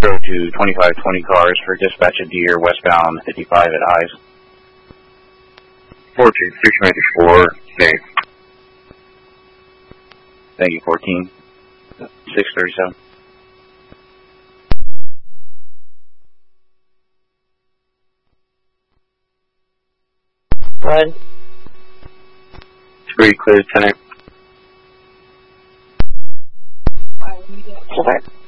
Go to 2520 cars for dispatch of Deer westbound 55 at Eyes. 14-694, same. Thank you, 14. 637. Run. Street clear, 10. Alright.